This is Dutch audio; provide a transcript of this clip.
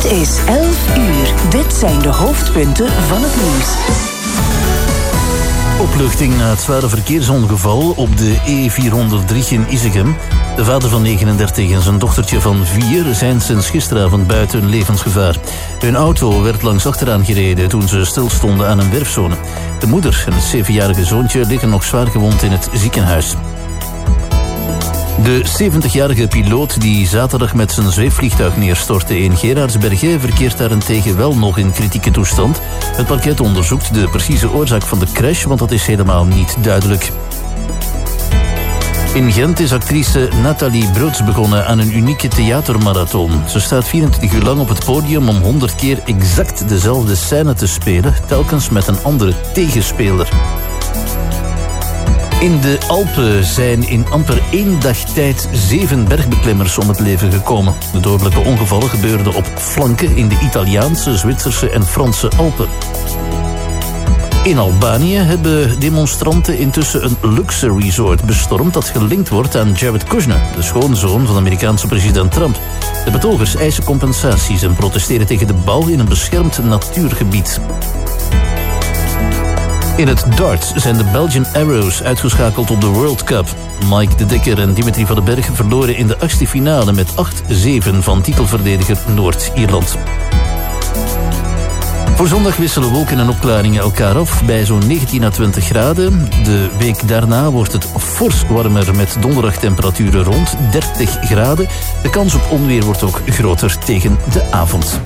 Het is 11 uur. Dit zijn de hoofdpunten van het nieuws. Opluchting na het zware verkeersongeval op de E403 in Isegem. De vader van 39 en zijn dochtertje van 4 zijn sinds gisteravond buiten levensgevaar. Hun auto werd langs achteraan gereden toen ze stilstonden aan een werfzone. De moeder en het 7-jarige zoontje liggen nog zwaar gewond in het ziekenhuis. De 70-jarige piloot die zaterdag met zijn zweefvliegtuig neerstortte in Gerardsbergen verkeert daarentegen wel nog in kritieke toestand. Het parket onderzoekt de precieze oorzaak van de crash, want dat is helemaal niet duidelijk. In Gent is actrice Nathalie Broods begonnen aan een unieke theatermarathon. Ze staat 24 uur lang op het podium om 100 keer exact dezelfde scène te spelen, telkens met een andere tegenspeler. In de Alpen zijn in amper 1 dag tijd 7 bergbeklimmers om het leven gekomen. De dodelijke ongevallen gebeurden op flanken in de Italiaanse, Zwitserse en Franse Alpen. In Albanië hebben demonstranten intussen een luxe resort bestormd dat gelinkt wordt aan Jared Kushner, de schoonzoon van de Amerikaanse president Trump. De betogers eisen compensaties en protesteren tegen de bouw in een beschermd natuurgebied. In het darts zijn de Belgian Arrows uitgeschakeld op de World Cup. Mike de Dekker en Dimitri van den Berg verloren in de 8e finale met 8-7 van titelverdediger Noord-Ierland. Voor zondag wisselen wolken en opklaringen elkaar af bij zo'n 19 à 20 graden. De week daarna wordt het fors warmer met donderdagtemperaturen rond 30 graden. De kans op onweer wordt ook groter tegen de avond.